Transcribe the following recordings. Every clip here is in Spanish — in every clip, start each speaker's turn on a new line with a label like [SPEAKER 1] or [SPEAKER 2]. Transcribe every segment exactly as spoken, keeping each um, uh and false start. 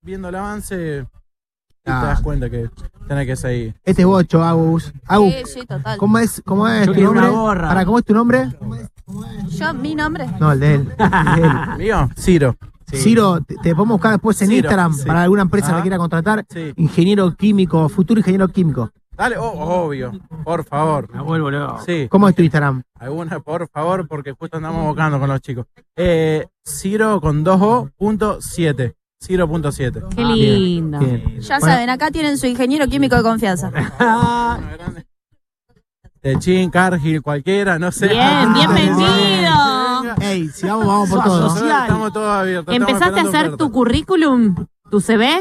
[SPEAKER 1] viendo el avance y
[SPEAKER 2] Ah.
[SPEAKER 1] te das cuenta que tenés que seguir.
[SPEAKER 2] Este es Bocho, Agus. Agus,
[SPEAKER 3] Sí, sí, total.
[SPEAKER 2] ¿cómo es, cómo es
[SPEAKER 4] Yo
[SPEAKER 2] tu
[SPEAKER 4] quiero
[SPEAKER 2] nombre?
[SPEAKER 4] una gorra.
[SPEAKER 2] Para, ¿cómo es tu nombre?
[SPEAKER 3] Yo, mi nombre.
[SPEAKER 2] No, el de él. El de él.
[SPEAKER 1] ¿Mío? Ciro.
[SPEAKER 4] Sí.
[SPEAKER 2] Ciro, te, te podemos buscar después en
[SPEAKER 1] Ciro,
[SPEAKER 2] Instagram
[SPEAKER 1] sí.
[SPEAKER 2] para alguna empresa
[SPEAKER 1] Ajá.
[SPEAKER 2] que quiera contratar.
[SPEAKER 1] Sí.
[SPEAKER 2] Ingeniero químico, futuro ingeniero químico.
[SPEAKER 1] Dale, oh, obvio, por favor.
[SPEAKER 4] Me vuelvo loco.
[SPEAKER 1] Sí,
[SPEAKER 2] ¿Cómo es tu Instagram?
[SPEAKER 1] alguna, por favor, porque justo andamos buscando con los chicos. Eh, Ciro con dos O punto siete. Ciro punto siete.
[SPEAKER 5] Qué
[SPEAKER 4] Ah,
[SPEAKER 5] lindo.
[SPEAKER 2] Bien.
[SPEAKER 3] Ya
[SPEAKER 2] Bueno.
[SPEAKER 3] saben, acá tienen su ingeniero químico de confianza.
[SPEAKER 1] Techín, Cargill, cualquiera, no sé.
[SPEAKER 5] Bien, bienvenido.
[SPEAKER 2] Ey, si vamos, vamos por
[SPEAKER 4] Sos
[SPEAKER 2] todo.
[SPEAKER 4] social.
[SPEAKER 1] Estamos todos abiertos. estamos
[SPEAKER 5] ¿Empezaste a
[SPEAKER 1] esperando
[SPEAKER 5] hacer tu
[SPEAKER 1] ofertas.
[SPEAKER 5] currículum, tu C V?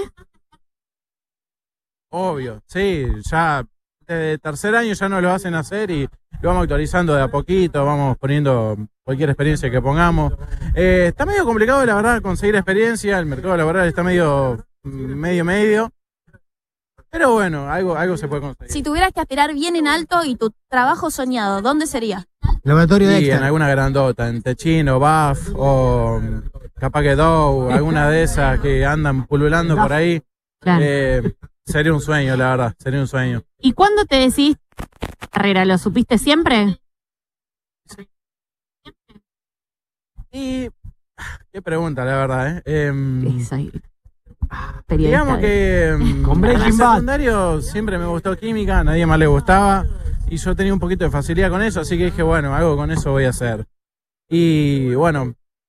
[SPEAKER 1] Obvio, sí, ya desde tercer año ya no lo hacen hacer y lo vamos actualizando de a poquito, vamos poniendo cualquier experiencia que pongamos. Eh, está medio complicado, la verdad, conseguir experiencia, el mercado laboral está medio, medio, medio, pero bueno, algo, algo se puede conseguir.
[SPEAKER 3] Si tuvieras que aspirar bien en alto y tu trabajo soñado, ¿dónde sería?
[SPEAKER 2] Laboratorio de
[SPEAKER 1] Y en
[SPEAKER 2] Dexter.
[SPEAKER 1] alguna grandota, en Techín o B A F o capaz que Dow, alguna de esas que andan pululando por ahí,
[SPEAKER 5] Claro.
[SPEAKER 1] eh, sería un sueño, la verdad, sería un sueño.
[SPEAKER 5] ¿Y cuándo te decís carrera? ¿Lo supiste siempre?
[SPEAKER 1] Y qué pregunta, la verdad, ¿eh? Em,
[SPEAKER 5] Soy ah, periodista.
[SPEAKER 1] Digamos
[SPEAKER 5] de-
[SPEAKER 1] que mm,
[SPEAKER 4] Con
[SPEAKER 1] en
[SPEAKER 4] Breaking
[SPEAKER 1] el
[SPEAKER 4] Bad.
[SPEAKER 1] secundario siempre me gustó química, a nadie más le gustaba y yo tenía un poquito de facilidad con eso, así que dije, bueno, algo con eso voy a hacer. Y bueno,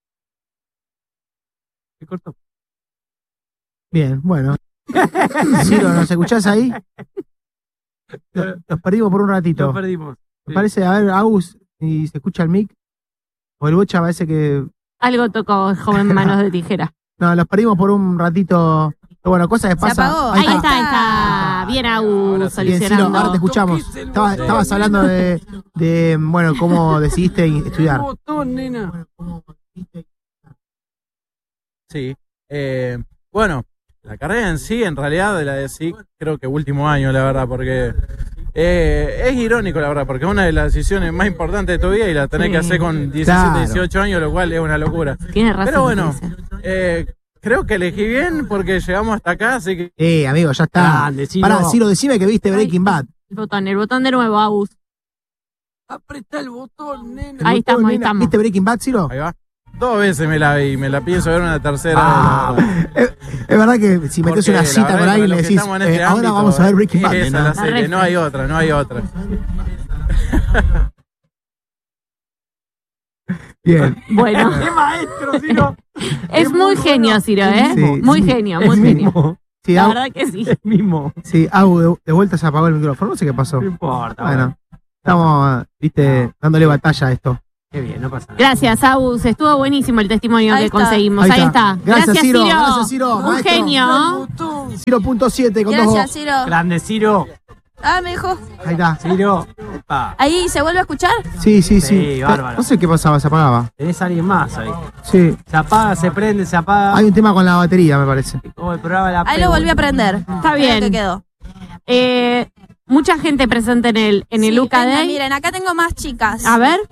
[SPEAKER 4] ¿Qué cortó?
[SPEAKER 2] Bien, bueno. Ciro, ¿nos escuchás ahí? Los los perdimos por un ratito.
[SPEAKER 4] Lo perdimos.
[SPEAKER 2] Me parece, a ver, Agus, si se escucha el mic. O el Bocha parece que.
[SPEAKER 5] Algo tocó el joven manos de tijera.
[SPEAKER 2] No, los perdimos por un ratito. Pero bueno, cosas que
[SPEAKER 3] Se
[SPEAKER 2] pasan.
[SPEAKER 3] apagó.
[SPEAKER 5] Ahí
[SPEAKER 3] Ahí
[SPEAKER 5] está, ahí está.
[SPEAKER 3] está.
[SPEAKER 5] Bien,
[SPEAKER 1] Ahora
[SPEAKER 5] Agus,
[SPEAKER 1] sí.
[SPEAKER 2] Bien, Ciro,
[SPEAKER 5] solucionando.
[SPEAKER 2] ahora te escuchamos. Estaba- estabas hablando de, de, bueno, cómo decidiste estudiar.
[SPEAKER 4] Botón, nena.
[SPEAKER 1] sí. Eh, bueno, la carrera en sí, en realidad, de la de sí, creo que último año, la verdad, porque eh, es irónico, la verdad, porque es una de las decisiones más importantes de tu vida y la tenés
[SPEAKER 5] Sí.
[SPEAKER 1] que hacer con diecisiete,
[SPEAKER 2] Claro.
[SPEAKER 1] dieciocho años, lo cual es una locura.
[SPEAKER 5] Tiene razón.
[SPEAKER 1] Pero bueno,
[SPEAKER 5] dice.
[SPEAKER 1] eh, creo que elegí bien porque llegamos hasta acá, así que
[SPEAKER 2] Eh, amigo, ya está.
[SPEAKER 4] Grande, Ciro.
[SPEAKER 2] Pará, Ciro, decime que viste Breaking Bad.
[SPEAKER 5] El botón, el botón de nuevo, Agus.
[SPEAKER 4] Apretá el botón, nena.
[SPEAKER 5] Ahí estamos, ahí
[SPEAKER 2] Nena,
[SPEAKER 5] estamos.
[SPEAKER 2] ¿Viste Breaking Bad, Ciro?
[SPEAKER 1] ahí va. Dos veces me la vi, me la pienso ver una tercera.
[SPEAKER 2] Ah,
[SPEAKER 1] vez, la verdad.
[SPEAKER 2] es, es verdad que si metes
[SPEAKER 1] Porque
[SPEAKER 2] una
[SPEAKER 1] la
[SPEAKER 2] cita
[SPEAKER 1] verdad,
[SPEAKER 2] con
[SPEAKER 1] para
[SPEAKER 2] alguien le
[SPEAKER 1] los que
[SPEAKER 2] decís,
[SPEAKER 1] estamos en
[SPEAKER 2] eh,
[SPEAKER 1] este
[SPEAKER 2] ahora
[SPEAKER 1] ámbito,
[SPEAKER 2] vamos a ver Breaking Bad.
[SPEAKER 1] esa es
[SPEAKER 2] nena.
[SPEAKER 1] la serie, no hay otra, no hay otra.
[SPEAKER 2] Bien.
[SPEAKER 5] Bueno,
[SPEAKER 4] ¡Qué maestro, Ciro!
[SPEAKER 5] es muy genio, Ciro, ¿eh?
[SPEAKER 2] Sí,
[SPEAKER 5] muy
[SPEAKER 2] sí.
[SPEAKER 5] genio,
[SPEAKER 2] Es
[SPEAKER 5] muy genio.
[SPEAKER 4] Mismo.
[SPEAKER 2] Sí,
[SPEAKER 5] La
[SPEAKER 2] Au,
[SPEAKER 5] verdad que sí.
[SPEAKER 4] El mismo.
[SPEAKER 2] sí, Au, de, de vuelta se apagó el micrófono, no sé qué pasó.
[SPEAKER 4] No importa.
[SPEAKER 2] Bueno, estamos, viste, dándole batalla a esto.
[SPEAKER 4] Qué bien, no pasa nada.
[SPEAKER 5] Gracias, Agus. Estuvo buenísimo el testimonio
[SPEAKER 3] Ahí
[SPEAKER 5] que
[SPEAKER 3] está.
[SPEAKER 5] conseguimos.
[SPEAKER 2] Ahí
[SPEAKER 5] Ahí,
[SPEAKER 2] está.
[SPEAKER 5] está.
[SPEAKER 2] Gracias, Ciro. Gracias, Ciro.
[SPEAKER 5] Un
[SPEAKER 2] Maestro.
[SPEAKER 5] genio.
[SPEAKER 2] cero punto siete con dos
[SPEAKER 3] Gracias,
[SPEAKER 2] O.
[SPEAKER 3] Ciro.
[SPEAKER 4] Grande, Ciro.
[SPEAKER 3] Ah, me dejó.
[SPEAKER 2] Ahí está.
[SPEAKER 4] Ciro. Epa.
[SPEAKER 3] ¿Ahí se vuelve a escuchar?
[SPEAKER 2] Sí, sí, sí.
[SPEAKER 4] Sí, bárbaro.
[SPEAKER 2] No sé qué pasaba, se apagaba.
[SPEAKER 4] Tenés a alguien más ahí.
[SPEAKER 2] Sí.
[SPEAKER 4] Se apaga, se prende, se apaga.
[SPEAKER 2] Hay un tema con la batería, me parece.
[SPEAKER 4] Como el programa de la
[SPEAKER 3] Ahí lo volví a prender.
[SPEAKER 5] Está
[SPEAKER 3] Creo
[SPEAKER 5] bien.
[SPEAKER 3] que quedó.
[SPEAKER 5] Eh, mucha gente presente en el, en el
[SPEAKER 3] Sí,
[SPEAKER 5] Luca
[SPEAKER 3] venga,
[SPEAKER 5] Day.
[SPEAKER 3] miren, acá tengo más chicas.
[SPEAKER 5] A ver.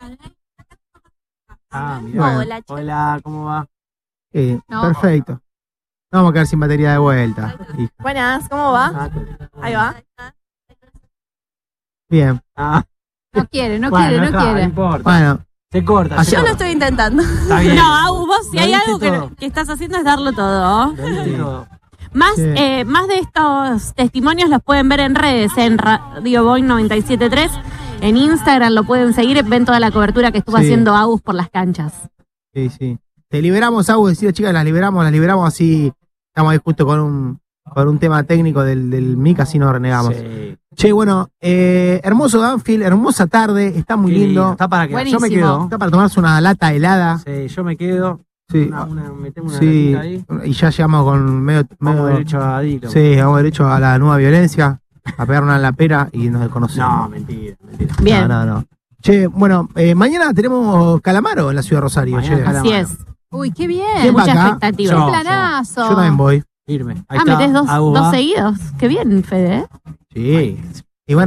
[SPEAKER 4] Ah, mira.
[SPEAKER 2] Bueno.
[SPEAKER 3] Hola, chicas.
[SPEAKER 4] Hola, ¿cómo va?
[SPEAKER 2] Sí,
[SPEAKER 3] No.
[SPEAKER 2] perfecto. No vamos a quedar sin batería de vuelta. Hija.
[SPEAKER 3] Buenas, ¿cómo va?
[SPEAKER 4] Ah,
[SPEAKER 3] Ahí va.
[SPEAKER 2] Bien.
[SPEAKER 4] ah.
[SPEAKER 6] No quiere, no
[SPEAKER 4] Bueno,
[SPEAKER 6] quiere, no
[SPEAKER 4] está,
[SPEAKER 6] quiere.
[SPEAKER 4] importa.
[SPEAKER 2] Bueno,
[SPEAKER 4] Se corta. se
[SPEAKER 3] Yo lo
[SPEAKER 4] corta.
[SPEAKER 3] estoy intentando.
[SPEAKER 4] Está bien.
[SPEAKER 5] No, Agus, vos si
[SPEAKER 4] Lo
[SPEAKER 5] hay
[SPEAKER 4] diste
[SPEAKER 5] algo que,
[SPEAKER 4] todo.
[SPEAKER 5] que estás haciendo es darlo todo.
[SPEAKER 4] Lo diste todo.
[SPEAKER 5] Más,
[SPEAKER 2] Sí.
[SPEAKER 5] eh, más de estos testimonios los pueden ver en redes, en Radio Boing noventa y siete punto tres. En Instagram lo pueden seguir, ven toda la cobertura que estuvo
[SPEAKER 2] Sí.
[SPEAKER 5] haciendo Agus por las canchas.
[SPEAKER 2] sí, sí. Te liberamos, Agus, decir, chicas, las liberamos, las liberamos así. Estamos ahí justo con un, con un tema técnico del, del mic, así nos renegamos.
[SPEAKER 4] Sí.
[SPEAKER 2] Che, bueno, eh, hermoso Danfield, hermosa tarde, está muy
[SPEAKER 4] Qué
[SPEAKER 2] lindo.
[SPEAKER 4] Está para que yo me
[SPEAKER 6] Buenísimo.
[SPEAKER 4] quedo.
[SPEAKER 2] Está para tomarse una lata helada.
[SPEAKER 4] Sí, yo me quedo.
[SPEAKER 2] Sí,
[SPEAKER 4] Una, una, metemos una
[SPEAKER 2] sí.
[SPEAKER 4] latita ahí.
[SPEAKER 2] Y ya llegamos con medio.
[SPEAKER 4] Vamos
[SPEAKER 2] medio-
[SPEAKER 4] derecho a Dilo.
[SPEAKER 2] Sí, vamos derecho a la nueva violencia, a pegarnos en la pera y nos desconocemos.
[SPEAKER 4] No, mentira, mentira.
[SPEAKER 5] Bien,
[SPEAKER 2] No, no, no. Che, bueno, eh, mañana tenemos Calamaro en la ciudad de Rosario.
[SPEAKER 4] Mañana
[SPEAKER 2] che.
[SPEAKER 4] Calamaro.
[SPEAKER 5] así es.
[SPEAKER 6] Uy, qué bien.
[SPEAKER 2] ¿Quién va
[SPEAKER 5] Mucha
[SPEAKER 2] acá?
[SPEAKER 5] expectativa.
[SPEAKER 4] Yo.
[SPEAKER 6] Un planazo.
[SPEAKER 2] Yo también voy.
[SPEAKER 4] Firme. Ahí
[SPEAKER 5] Ah,
[SPEAKER 4] está.
[SPEAKER 5] metés dos,
[SPEAKER 4] Agus
[SPEAKER 5] dos
[SPEAKER 4] va.
[SPEAKER 5] seguidos. Qué bien, Fede. ¿eh?
[SPEAKER 2] Sí. Y bueno,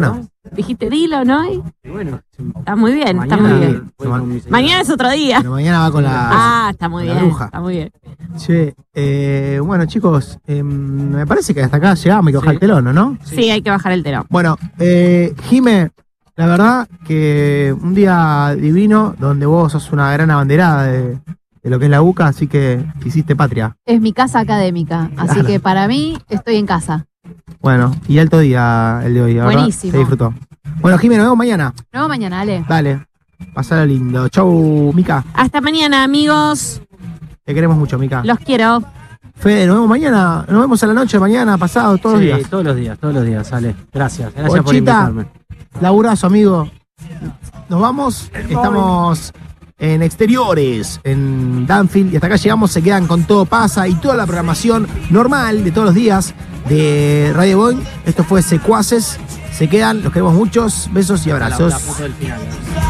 [SPEAKER 5] Dijiste dilo, ¿no? Y
[SPEAKER 4] Y bueno,
[SPEAKER 5] está muy bien, está
[SPEAKER 4] mañana
[SPEAKER 5] muy bien.
[SPEAKER 4] voy con mi señora.
[SPEAKER 5] Mañana es otro día.
[SPEAKER 2] Pero mañana va con la.
[SPEAKER 5] Ah, está muy
[SPEAKER 2] la
[SPEAKER 5] bien.
[SPEAKER 2] bruja.
[SPEAKER 5] Está muy bien.
[SPEAKER 2] Che, eh, bueno, chicos, eh, me parece que hasta acá llegamos, hay que bajar
[SPEAKER 4] Sí.
[SPEAKER 2] el telón, ¿o ¿no?
[SPEAKER 5] Sí, hay que bajar el telón.
[SPEAKER 2] Bueno, eh, Jime, la verdad que un día divino donde vos sos una gran abanderada de, de lo que es la UCA, así que hiciste patria.
[SPEAKER 6] Es mi casa académica, así
[SPEAKER 2] Claro.
[SPEAKER 6] que para mí estoy en casa.
[SPEAKER 2] Bueno, y alto día el de hoy, la verdad,
[SPEAKER 6] Buenísimo.
[SPEAKER 2] se disfrutó. Bueno, Jime, nos vemos mañana.
[SPEAKER 6] Nos vemos mañana, Ale.
[SPEAKER 2] Dale, pasala lindo. Chau, Mica.
[SPEAKER 5] Hasta mañana, amigos.
[SPEAKER 2] Te queremos mucho, Mica.
[SPEAKER 5] Los quiero.
[SPEAKER 2] Fede, nos vemos mañana. Nos vemos a la noche, mañana, pasado, todos
[SPEAKER 4] Sí,
[SPEAKER 2] los días.
[SPEAKER 4] todos los días, todos los días, Ale. Gracias, gracias por
[SPEAKER 2] Bochita.
[SPEAKER 4] invitarme.
[SPEAKER 2] Laburazo, amigo. Nos vamos. Estamos en exteriores, en Danfield. Y hasta acá llegamos. Se quedan con Todo Pasa y toda la programación normal de todos los días de Radio Boing. Esto fue Secuaces. Se quedan. Los queremos muchos. Besos y
[SPEAKER 4] La, la
[SPEAKER 2] abrazos.
[SPEAKER 4] foto del final.